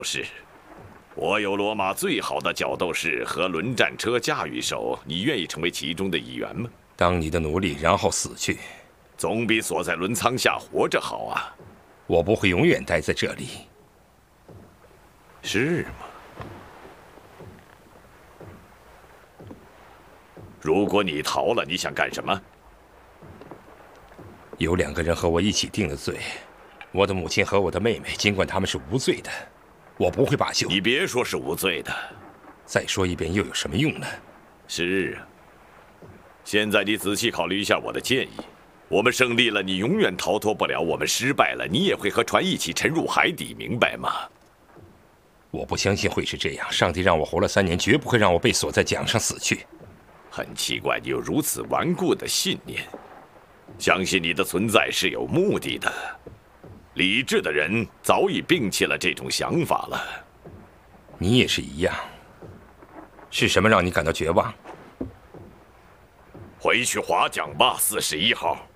是，我有罗马最好的角斗士和轮战车驾驭手，你愿意成为其中的一员吗？ 当你的奴隶，然后死去， 总比锁在轮舱下活着好啊！ 我不会永远待在这里。 是吗？如果你逃了，你想干什么？ 有2个人和我一起定了罪，我的母亲和我的妹妹，尽管他们是无罪的。 我不会罢休。 你别说是无罪的， 再说一遍又有什么用呢？ 是啊。现在你仔细考虑一下我的建议。我们胜利了，你永远逃脱不了；我们失败了，你也会和船一起沉入海底，明白吗？ 我不相信会是这样。上帝让我活了3年，绝不会让我被锁在桨上死去。 很奇怪，你有如此顽固的信念，相信你的存在是有目的的。 理智的人早已摒弃了这种想法了。 你也是一样。是什么让你感到绝望？ 回去划桨吧，41号。